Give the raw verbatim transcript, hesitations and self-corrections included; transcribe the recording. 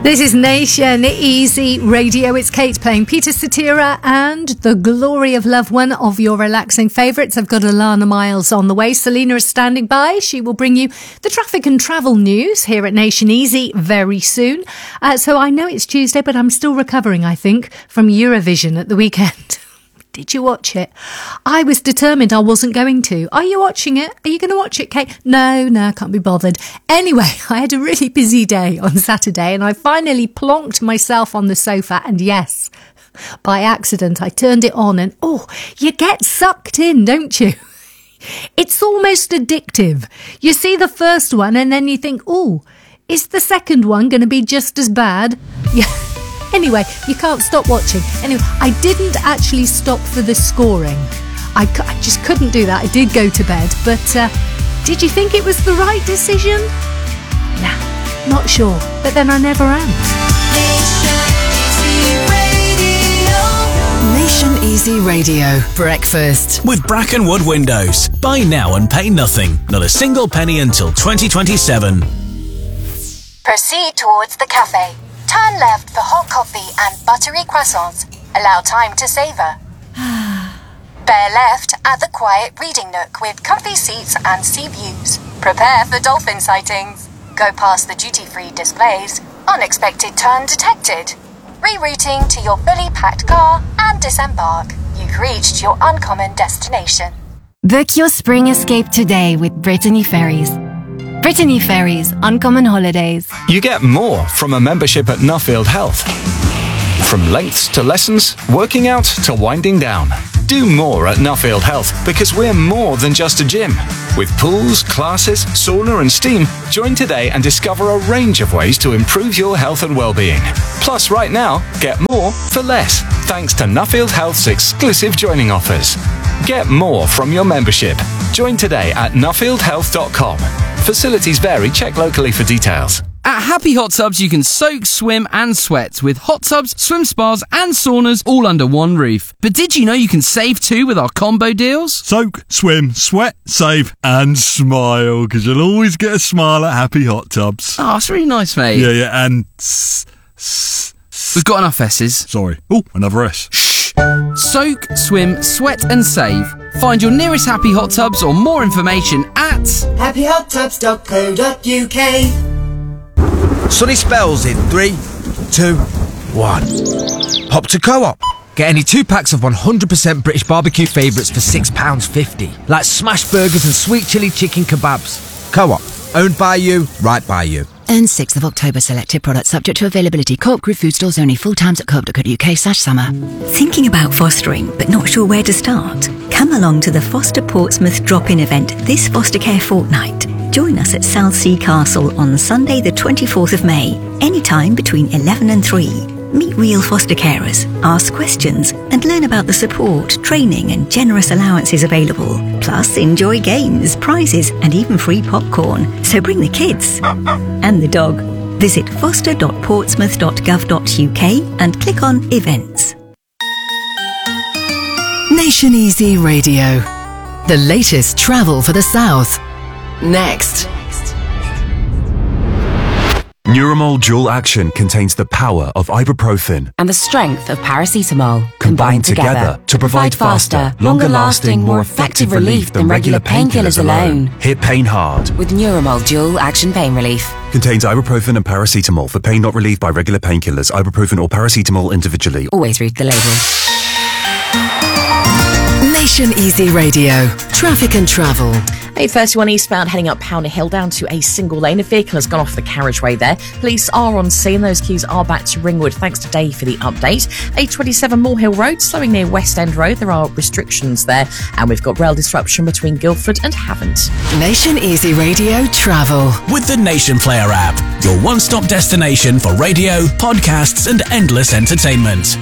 This is Nation Easy Radio. It's Kate playing Peter Cetera and The Glory of Love, one of your relaxing favourites. I've got Alana Miles on the way. Selena is standing by. She will bring you the traffic and travel news here at Nation Easy very soon. Uh, so I know it's Tuesday, but I'm still recovering, I think, from Eurovision at the weekend. Did you watch it? I was determined I wasn't going to. Are you watching it? Are you going to watch it, Kate? No, no, I can't be bothered. Anyway, I had a really busy day on Saturday and I finally plonked myself on the sofa and yes, by accident, I turned it on and oh, you get sucked in, don't you? It's almost addictive. You see the first one and then you think, oh, is the second one going to be just as bad? Yeah. Anyway, you can't stop watching. Anyway, I didn't actually stop for the scoring. I, cu- I just couldn't do that. I did go to bed. But uh, did you think it was the right decision? Nah, not sure. But then I never am. Nation Easy Radio. Breakfast. With Brackenwood Windows. Buy now and pay nothing. Not a single penny until twenty twenty-seven. Proceed towards the cafe. Turn left for hot coffee and buttery croissants. Allow time to savour. Bear left at the quiet reading nook with comfy seats and sea views. Prepare for dolphin sightings. Go past the duty-free displays. Unexpected turn detected. Rerouting to your fully packed car and disembark. You've reached your uncommon destination. Book your spring escape today with Brittany Ferries. Brittany Ferries, Uncommon Holidays. You get more from a membership at Nuffield Health. From lengths to lessons, working out to winding down. Do more at Nuffield Health because we're more than just a gym. With pools, classes, sauna and steam, join today and discover a range of ways to improve your health and well-being. Plus, right now, get more for less, thanks to Nuffield Health's exclusive joining offers. Get more from your membership. Join today at nuffield health dot com. Facilities vary. Check locally for details. At Happy Hot Tubs, you can soak, swim and sweat with hot tubs, swim spas and saunas all under one roof. But did you know you can save too with our combo deals? Soak, swim, sweat, save and smile, because you'll always get a smile at Happy Hot Tubs. Oh, it's really nice, mate. Yeah, yeah, and... S- s- s- We've got enough S's. Sorry. Oh, another S. Shh! Soak, swim, sweat and save. Find your nearest Happy Hot Tubs or more information at happy hot tubs dot co dot uk. Sunny spells in three, two, one. Hop to Co-op. Get any two packs of one hundred percent British barbecue favourites for six pounds fifty. Like smash burgers and sweet chilli chicken kebabs. Co-op. Owned by you, right by you. Earn sixth of October selected products subject to availability. Co-op Group food stores only. Full times at co op dot co dot uk slash summer. Thinking about fostering but not sure where to start? Come along to the Foster Portsmouth drop-in event this foster care fortnight. Join us at Southsea Castle on Sunday the twenty-fourth of May, anytime between eleven and three. Meet real foster carers, ask questions and learn about the support, training and generous allowances available. Plus enjoy games, prizes and even free popcorn. So bring the kids and the dog. Visit foster dot portsmouth dot gov dot uk and click on events. Nation Easy Radio. The latest travel for the South. Next. Neuramol Dual Action contains the power of ibuprofen and the strength of paracetamol combined, combined together, together to provide faster, longer-lasting, more effective relief than regular painkillers alone. Hit pain hard with Neuramol Dual Action Pain Relief. Contains ibuprofen and paracetamol for pain not relieved by regular painkillers. Ibuprofen or paracetamol individually. Always read the label. Nation Easy Radio. Traffic and travel. A thirty-one eastbound heading up Powner Hill down to a single lane. A vehicle has gone off the carriageway there. Police are on scene. Those queues are back to Ringwood. Thanks to Dave for the update. A twenty-seven Moor Hill Road, slowing near West End Road. There are restrictions there. And we've got rail disruption between Guildford and Havant. Nation Easy Radio travel. With the Nation Player app. Your one-stop destination for radio, podcasts and endless entertainment.